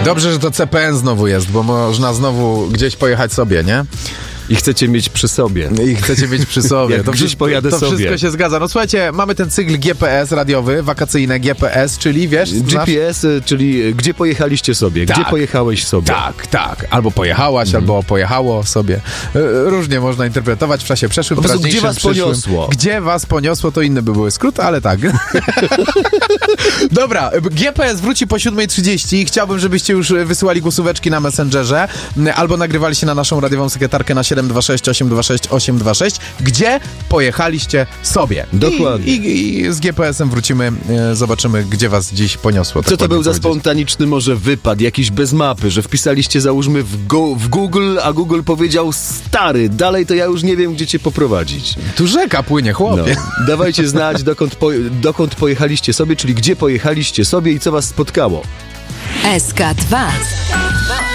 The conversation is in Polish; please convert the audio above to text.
Dobrze, że to CPN znowu jest, bo można znowu gdzieś pojechać sobie, nie? I chcecie mieć przy sobie. I chcecie mieć przy sobie. Jak gdzieś pojadę to sobie. wszystko się zgadza. No słuchajcie, mamy ten cykl GPS radiowy, wakacyjne GPS, czyli wiesz... GPS, czyli gdzie pojechaliście sobie, Tak. gdzie pojechałeś sobie. Tak. Albo pojechałaś, albo pojechało sobie. Różnie można interpretować w czasie przeszłym, Po prostu teraźniejszym, gdzie was przyszłym. poniosło? Gdzie was poniosło, to inny by były skrót, ale tak. Dobra, GPS wróci po 7:30. Chciałbym, żebyście już wysyłali głosóweczki na Messengerze albo nagrywali się na naszą radiową sekretarkę na 726 826 826. Gdzie pojechaliście sobie? Dokładnie. I z GPS-em wrócimy, zobaczymy, gdzie was dziś poniosło. Co to tak był za powiedzieć. spontaniczny może wypad, jakiś bez mapy, że wpisaliście załóżmy w Google, a Google powiedział: stary, dalej to ja już nie wiem, gdzie cię poprowadzić. Tu rzeka płynie, chłopie. No. Dawajcie znać, dokąd pojechaliście sobie, czyli gdzie pojechaliście sobie i co was spotkało. SK2